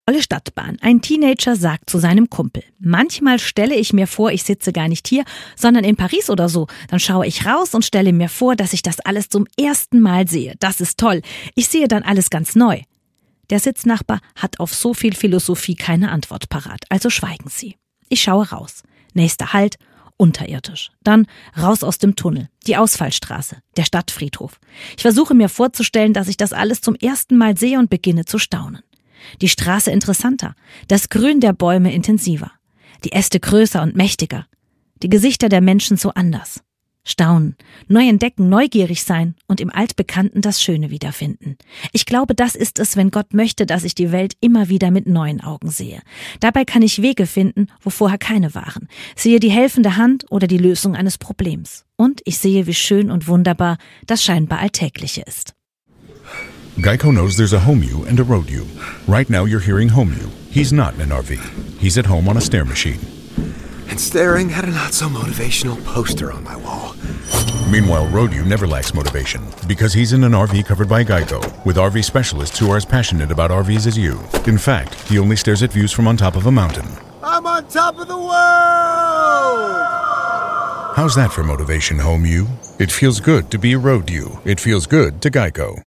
Olle Stadtbahn. Ein Teenager sagt zu seinem Kumpel: Manchmal stelle ich mir vor, ich sitze gar nicht hier, sondern in Paris oder so. Dann schaue ich raus und stelle mir vor, dass ich das alles zum ersten Mal sehe. Das ist toll. Ich sehe dann alles ganz neu. Der Sitznachbar hat auf so viel Philosophie keine Antwort parat, also schweigen sie. Ich schaue raus. Nächster Halt, unterirdisch. Dann raus aus dem Tunnel, die Ausfallstraße, der Stadtfriedhof. Ich versuche mir vorzustellen, dass ich das alles zum ersten Mal sehe und beginne zu staunen. Die Straße interessanter, das Grün der Bäume intensiver, die Äste größer und mächtiger, die Gesichter der Menschen so anders. Staunen, neu entdecken, neugierig sein und im Altbekannten das Schöne wiederfinden. Ich glaube, das ist es, wenn Gott möchte, dass ich die Welt immer wieder mit neuen Augen sehe. Dabei kann ich Wege finden, wo vorher keine waren. Sehe die helfende Hand oder die Lösung eines Problems. Und ich sehe, wie schön und wunderbar das scheinbar Alltägliche ist. Geico knows there's a home you and a road you. Right now you're hearing home you. He's not in an RV. He's at home on a stair machine. And staring at a not-so-motivational poster on my wall. Meanwhile, road you never lacks motivation because he's in an RV covered by Geico with RV specialists who are as passionate about RVs as you. In fact, he only stares at views from on top of a mountain. I'm on top of the world! How's that for motivation, home you? It feels good to be road you. It feels good to Geico.